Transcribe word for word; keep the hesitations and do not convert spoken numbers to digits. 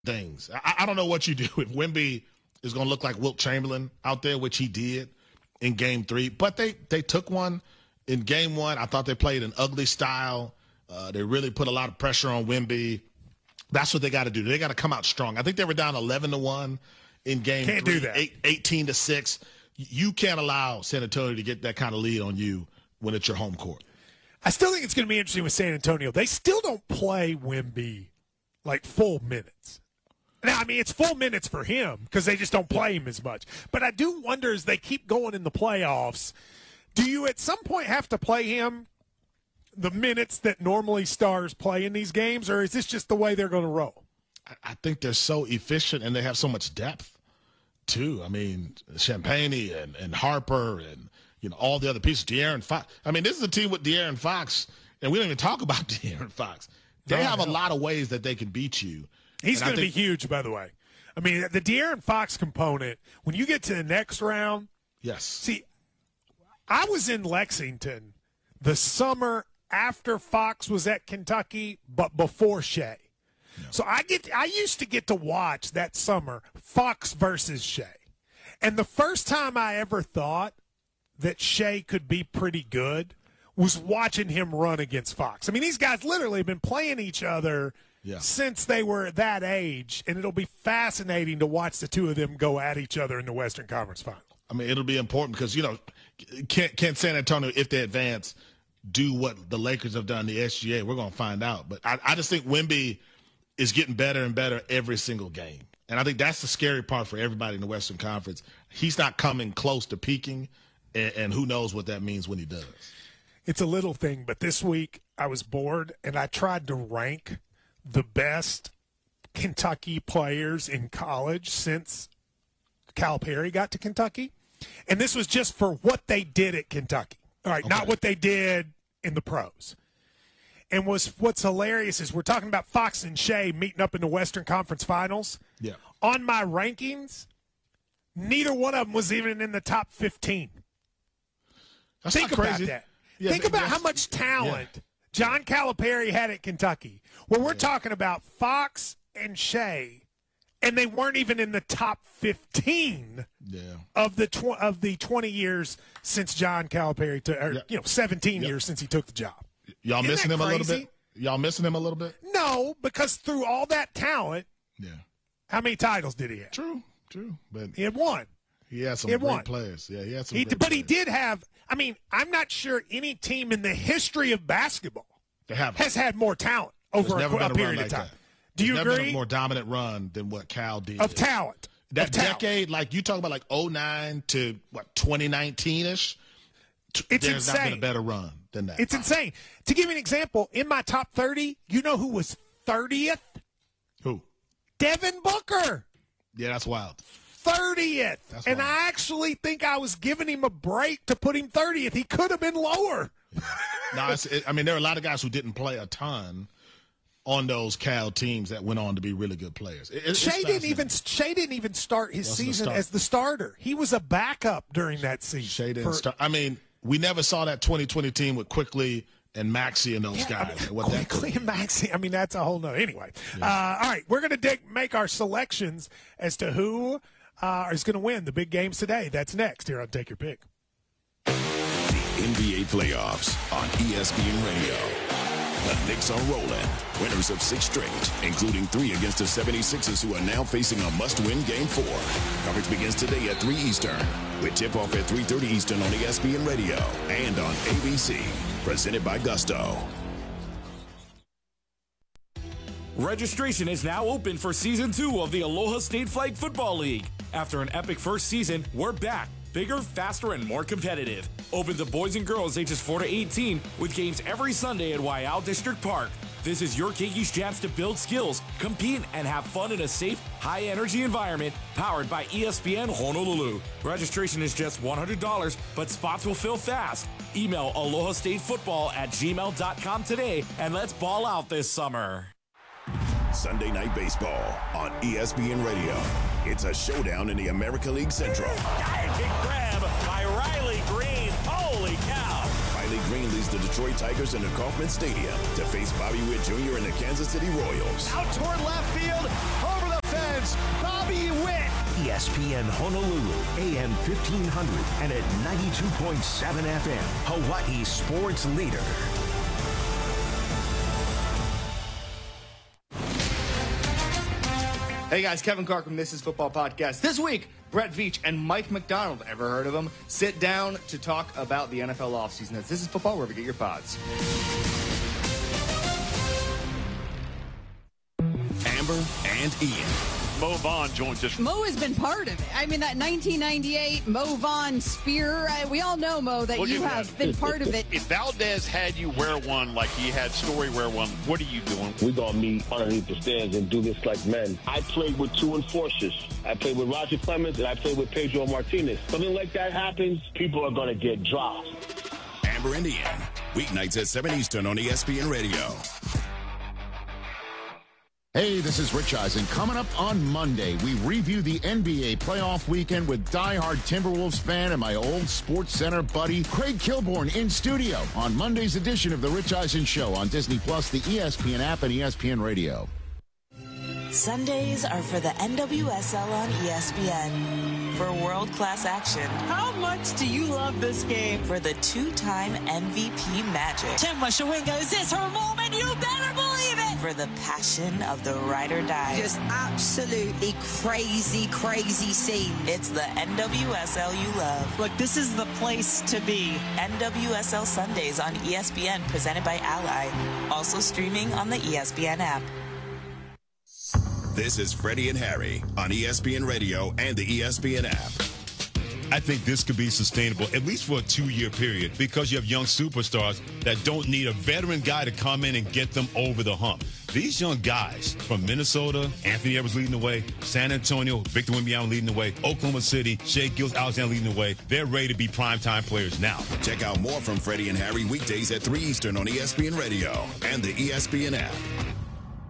things. I, I don't know what you do if Wemby is going to look like Wilt Chamberlain out there, which he did in game three. But they, they took one in game one. I thought they played an ugly style. Uh, they really put a lot of pressure on Wemby. That's what they got to do. They got to come out strong. I think they were down eleven to one in game can't three, do that. Eight, eighteen to six. You can't allow San Antonio to get that kind of lead on you when it's your home court. I still think it's going to be interesting with San Antonio. They still don't play Wemby like full minutes. Now, I mean, it's full minutes for him because they just don't play him as much. But I do wonder as they keep going in the playoffs, do you at some point have to play him the minutes that normally stars play in these games, or is this just the way they're going to roll? I think they're so efficient and they have so much depth, too. I mean, Champagne and, and Harper and, you know, all the other pieces. De'Aaron Fox. I mean, this is a team with De'Aaron Fox, and we don't even talk about De'Aaron Fox. They no, have no. a lot of ways that they can beat you. He's going to think, be huge, by the way. I mean, the De'Aaron Fox component, when you get to the next round. Yes. See, I was in Lexington the summer after Fox was at Kentucky, but before Shea. Yeah. So I get, I used to get to watch that summer Fox versus Shea. And the first time I ever thought that Shea could be pretty good was watching him run against Fox. I mean, these guys literally have been playing each other yeah. since they were that age, and it'll be fascinating to watch the two of them go at each other in the Western Conference Final. I mean, it'll be important because, you know, can, can San Antonio, if they advance, do what the Lakers have done in the S G A? We're going to find out. But I, I just think Wemby is getting better and better every single game. And I think that's the scary part for everybody in the Western Conference. He's not coming close to peaking, and, and who knows what that means when he does. It's a little thing, but this week I was bored, and I tried to rank the best Kentucky players in college since Calipari got to Kentucky. And this was just for what they did at Kentucky. All right, okay. Not what they did in the pros. And was what's hilarious is we're talking about Fox and Shea meeting up in the Western Conference Finals. Yeah. On my rankings, neither one of them was even in the top fifteen. That's Think not about crazy. that. Yeah, Think about how much talent yeah. John Calipari had at Kentucky. Where we're yeah. talking about Fox and Shea, and they weren't even in the top fifteen yeah. of the tw- of the twenty years since John Calipari took, or yeah. you know, seventeen yeah. years since he took the job. Y'all Isn't missing him crazy? a little bit? Y'all missing him a little bit? No, because through all that talent, yeah. how many titles did he have? True, true. But he had one. He had some he had great one. players. Yeah, he had some he, great But players. he did have, I mean, I'm not sure any team in the history of basketball they have has had more talent over a, a period like of time. That. Do you There's agree? Never been a more dominant run than what Cal did. Of talent. That of talent. decade, like you talk about like oh nine to, what, twenty nineteen-ish? It's There's insane. not been a better run than that. It's insane. To give you an example, in my top thirty, you know who was thirtieth? Who? Devin Booker. Yeah, that's wild. thirtieth. That's and wild. I actually think I was giving him a break to put him thirtieth. He could have been lower. no, it's, it, I mean, there are a lot of guys who didn't play a ton on those Cal teams that went on to be really good players. It, Shea didn't even Shea didn't even start his Wasn't season start. as the starter. He was a backup during that season. Shea didn't for, start. I mean, we never saw that twenty twenty team with Quickly and Maxey and those yeah, guys. I mean, what Quickly that and Maxey. I mean, that's a whole nother. Anyway, yeah. uh, all right, we're going to make our selections as to who uh, is going to win the big games today. That's next here on Take Your Pick. The N B A playoffs on E S P N Radio. The Knicks are rolling, winners of six straight, including three against the seventy-sixers, who are now facing a must-win Game four. Coverage begins today at three Eastern, with tip-off at three thirty Eastern on E S P N Radio and on A B C. Presented by Gusto. Registration is now open for Season two of the Aloha State Flag Football League. After an epic first season, we're back. Bigger, faster, and more competitive. Open to boys and girls ages four to eighteen with games every Sunday at Waiau District Park. This is your Keikis chance to build skills, compete, and have fun in a safe, high-energy environment powered by E S P N Honolulu. Registration is just one hundred dollars, but spots will fill fast. Email aloha state football at gmail dot com today, and let's ball out this summer. Sunday Night Baseball on E S P N Radio. It's a showdown in the America League Central. Diving grab by Riley Green. Holy cow. Riley Riley Green leads the Detroit Tigers into Kauffman Stadium to face Bobby Witt Junior and the Kansas City Royals. Out toward left field, over the fence, Bobby Witt. E S P N Honolulu, A M fifteen hundred, and at ninety-two point seven F M, Hawaii sports leader. Hey guys, Kevin Carr from This Is Football Podcast. This week, Brett Veach and Mike McDonald, ever heard of them, sit down to talk about the N F L offseason. This is Football, wherever you get your pods. Amber and Ian. Mo Vaughn joins us. Mo has been part of it. I mean, that nineteen ninety-eight Mo Vaughn spear, uh, we all know, Mo, that Look you at have that. been part of it. If Valdez had you wear one like he had Story wear one, what are you doing? We're going to meet underneath the stands and do this like men. I played with two enforcers. I played with Roger Clemens and I played with Pedro Martinez. Something like that happens, people are going to get dropped. Amber and Ian. Weeknights at seven Eastern on E S P N Radio. Hey, this is Rich Eisen. Coming up on Monday, we review the N B A playoff weekend with diehard Timberwolves fan and my old Sports Center buddy, Craig Kilborn, in studio on Monday's edition of The Rich Eisen Show on Disney Plus, the E S P N app, and E S P N Radio. Sundays are for the N W S L on E S P N. For world-class action. How much do you love this game? For the two-time M V P magic. Tim Washawinga, is this her moment? You better believe it! For the passion of the ride or die. Just absolutely crazy, crazy scene. It's the N W S L you love. Look, this is the place to be. N W S L Sundays on E S P N, presented by Ally. Also streaming on the E S P N app. This is Freddie and Harry on E S P N Radio and the E S P N app. I think this could be sustainable, at least for a two-year period, because you have young superstars that don't need a veteran guy to come in and get them over the hump. These young guys from Minnesota, Anthony Edwards leading the way, San Antonio, Victor Wembanyama leading the way, Oklahoma City, Shai Gilgeous-Alexander leading the way. They're ready to be primetime players now. Check out more from Freddie and Harry weekdays at three Eastern on E S P N Radio and the E S P N app.